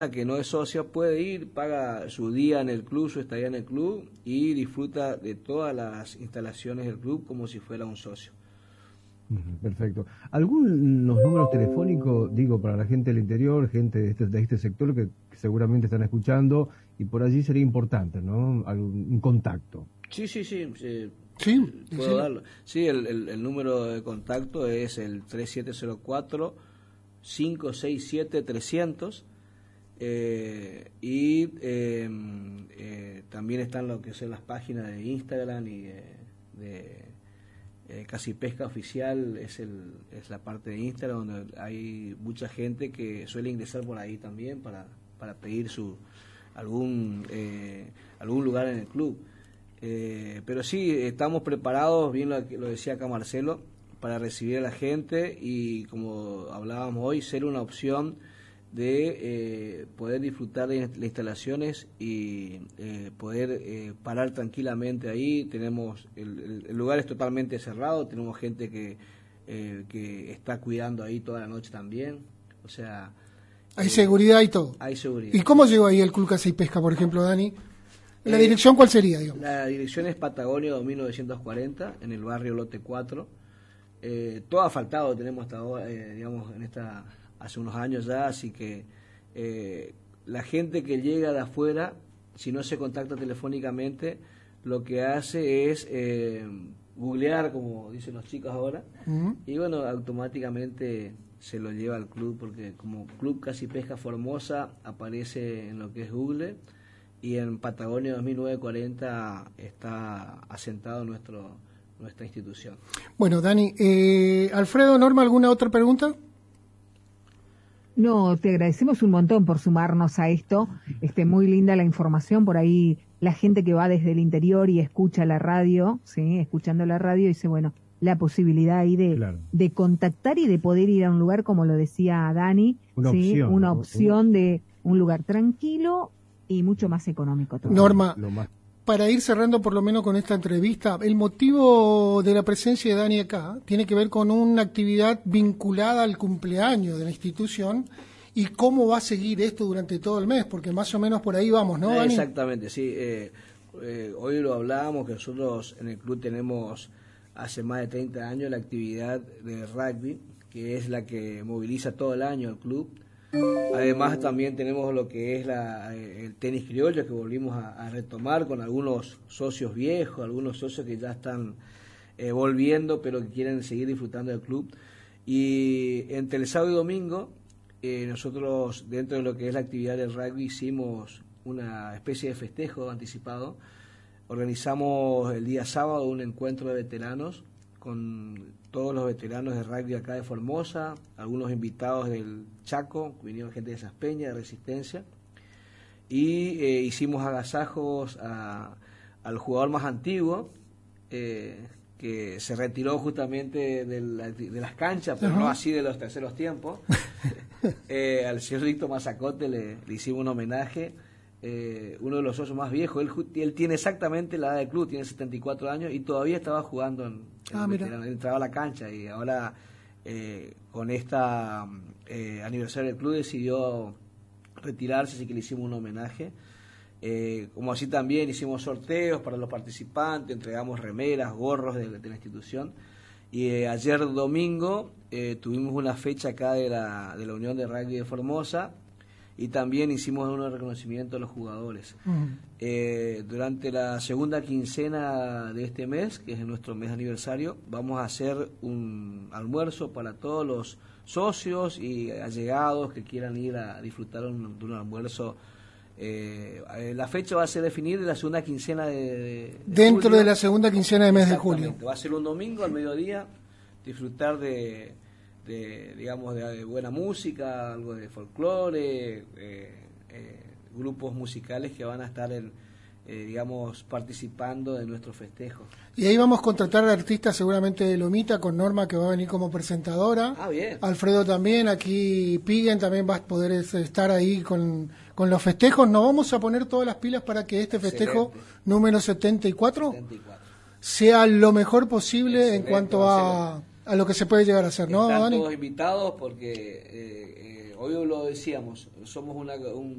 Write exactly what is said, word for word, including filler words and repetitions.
que no es socia puede ir, paga su día en el club, su estadía en el club y disfruta de todas las instalaciones del club como si fuera un socio. Perfecto. ¿Algunos números telefónicos, digo, para la gente del interior, gente de este, de este sector que seguramente están escuchando y por allí sería importante, ¿no? Algún, un contacto. Sí, sí, sí. sí. Sí, puedo sí. darlo. Sí, el, el, el número de contacto es el tres siete cero cuatro, cinco seis siete, trescientos. Eh, y eh, eh, también están lo que son las páginas de Instagram y de, de eh, Casi Pesca Oficial, es, el, es la parte de Instagram donde hay mucha gente que suele ingresar por ahí también para, para pedir su algún eh, algún lugar en el club. Eh, pero sí, estamos preparados, bien lo, lo decía acá Marcelo, para recibir a la gente y, como hablábamos hoy, ser una opción de eh, poder disfrutar de las instalaciones y eh, poder eh, parar tranquilamente ahí. Tenemos el, el lugar es totalmente cerrado, tenemos gente que eh, que está cuidando ahí toda la noche también, o sea, hay eh, seguridad y todo. Hay seguridad. ¿Y cómo llegó ahí el Club Caza y Pesca, por ejemplo, Dani? ¿La eh, dirección cuál sería, digamos? La dirección es Patagonia dos mil novecientos cuarenta, en el barrio Lote cuatro. Eh, todo asfaltado tenemos hasta ahora, eh, digamos, en esta hace unos años ya, así que eh, la gente que llega de afuera, si no se contacta telefónicamente, lo que hace es eh, googlear, como dicen los chicos ahora, uh-huh. y bueno, automáticamente se lo lleva al club, porque como Club Caza y Pesca Formosa aparece en lo que es Google, y en Patagonia dos mil novecientos cuarenta está asentado nuestro nuestra institución. Bueno, Dani, eh, Alfredo, Norma, ¿alguna otra pregunta? No, te agradecemos un montón por sumarnos a esto. Este, muy linda la información. Por ahí la gente que va desde el interior y escucha la radio, sí, escuchando la radio, dice, bueno, la posibilidad ahí de, claro. de contactar y de poder ir a un lugar, como lo decía Dani, una ¿sí? opción, una ¿no? opción de un lugar tranquilo y mucho más económico. Todo. Norma, lo más... para ir cerrando por lo menos con esta entrevista, el motivo de la presencia de Dani acá tiene que ver con una actividad vinculada al cumpleaños de la institución y cómo va a seguir esto durante todo el mes, porque más o menos por ahí vamos, ¿no, Dani? Exactamente, sí. Eh, eh, hoy lo hablábamos, que nosotros en el club tenemos hace más de treinta años la actividad de rugby, que es la que moviliza todo el año al club. Además también tenemos lo que es la, el tenis criollo, que volvimos a, a retomar con algunos socios viejos, algunos socios que ya están eh, volviendo, pero que quieren seguir disfrutando del club. Y entre el sábado y domingo, eh, nosotros dentro de lo que es la actividad del rugby hicimos una especie de festejo anticipado. Organizamos el día sábado un encuentro de veteranos con todos los veteranos de rugby acá de Formosa, algunos invitados del Chaco, vinieron gente de Saspeña, de Resistencia, y eh, hicimos agasajos a, al jugador más antiguo, eh, que se retiró justamente de, la, de las canchas, pero uh-huh. no así de los terceros tiempos. eh, al señor Víctor Mazacote le, le hicimos un homenaje. Eh, uno de los socios más viejos, él, él tiene exactamente la edad del club, tiene setenta y cuatro años y todavía estaba jugando en, en ah, veterano, entraba a la cancha y ahora eh, con esta eh, aniversario del club decidió retirarse, así que le hicimos un homenaje. Eh, como así también hicimos sorteos para los participantes, entregamos remeras, gorros de, de la institución. Y eh, ayer domingo eh, tuvimos una fecha acá de la, de la Unión de Rugby de Formosa, y también hicimos un reconocimiento a los jugadores. Uh-huh. Eh, durante la segunda quincena de este mes, que es nuestro mes de aniversario, vamos a hacer un almuerzo para todos los socios y allegados que quieran ir a disfrutar un, de un almuerzo. Eh, la fecha va a ser definida en la segunda quincena de, de Dentro julio. de la segunda quincena del mes de julio. Va a ser un domingo al mediodía, disfrutar de... de digamos de, de buena música, algo de folclore, eh, eh, grupos musicales que van a estar en, eh, digamos participando de nuestro festejo. Y ahí vamos a contratar artistas seguramente de Lomita, con Norma que va a venir como presentadora. Ah, bien. Alfredo también, aquí Piguen también va a poder estar ahí con, con los festejos. Nos vamos a poner todas las pilas para que este festejo Excelente. número setenta y cuatro, setenta y cuatro sea lo mejor posible. Excelente, en cuanto a a lo que se puede llegar a hacer, ¿no, Están Dani? todos invitados porque eh, eh, hoy lo decíamos, somos una, un,